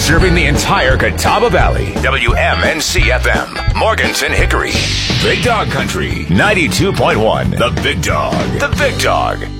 Serving the entire Catawba Valley. WMNC-FM, Morganton Hickory. Big Dog Country, 92.1. The Big Dog. The Big Dog.